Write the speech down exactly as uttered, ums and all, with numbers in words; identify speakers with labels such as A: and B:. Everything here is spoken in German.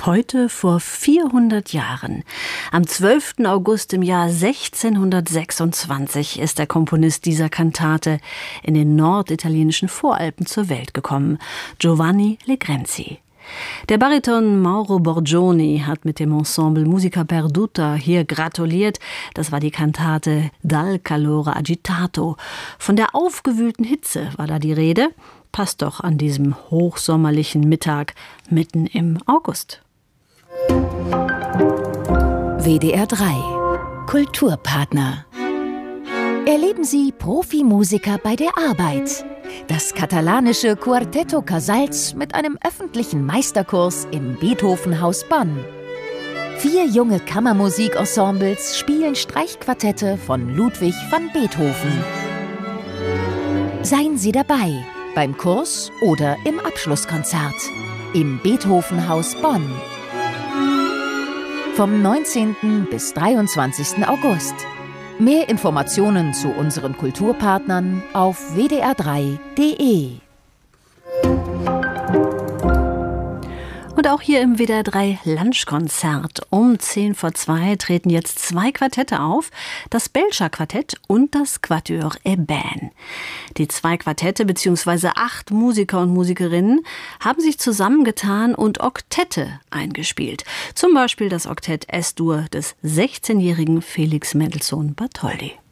A: Heute vor vierhundert Jahren, am zwölften August im Jahr sechzehnhundertsechsundzwanzig, ist der Komponist dieser Kantate in den norditalienischen Voralpen zur Welt gekommen, Giovanni Legrenzi. Der Bariton Mauro Borgioni hat mit dem Ensemble Musica Perduta hier gratuliert. Das war die Kantate Dal calore agitato. Von der aufgewühlten Hitze war da die Rede. Passt doch an diesem hochsommerlichen Mittag mitten im August.
B: W D R drei Kulturpartner. Erleben Sie Profimusiker bei der Arbeit. Das katalanische Quartetto Casals mit einem öffentlichen Meisterkurs im Beethovenhaus Bonn. Vier junge Kammermusikensembles spielen Streichquartette von Ludwig van Beethoven. Seien Sie dabei beim Kurs oder im Abschlusskonzert im Beethovenhaus Bonn. Vom neunzehnten bis dreiundzwanzigsten August. Mehr Informationen zu unseren Kulturpartnern auf w d r drei punkt d e.
A: Und auch hier im W D R drei Lunchkonzert um zehn vor zwei treten jetzt zwei Quartette auf, das Belscher Quartett und das Quatuor Eben. Die zwei Quartette bzw. acht Musiker und Musikerinnen haben sich zusammengetan und Oktette eingespielt. Zum Beispiel das Oktett Es-Dur des sechzehnjährigen Felix Mendelssohn Bartholdy.